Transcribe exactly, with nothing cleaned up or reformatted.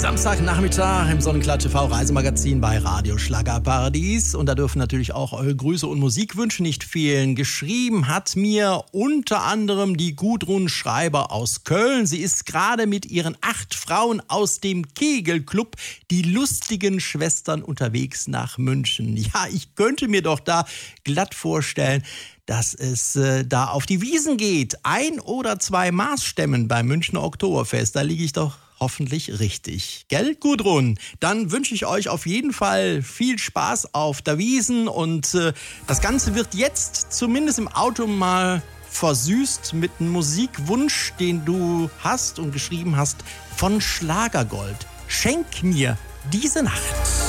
Samstagnachmittag im Sonnenklar T V Reisemagazin bei Radio Schlagerparadies. Und da dürfen natürlich auch eure Grüße und Musikwünsche nicht fehlen. Geschrieben hat mir unter anderem die Gudrun Schreiber aus Köln. Sie ist gerade mit ihren acht Frauen aus dem Kegelclub, die lustigen Schwestern, unterwegs nach München. Ja, ich könnte mir doch da glatt vorstellen, dass es äh, da auf die Wiesn geht. Ein oder zwei Maßstämmen beim Münchner Oktoberfest. Da liege ich doch hoffentlich richtig. Gell, Gudrun? Dann wünsche ich euch auf jeden Fall viel Spaß auf der Wiesn. Und äh, das Ganze wird jetzt zumindest im Auto mal versüßt mit einem Musikwunsch, den du hast und geschrieben hast, von Schlagergold. Schenk mir diese Nacht.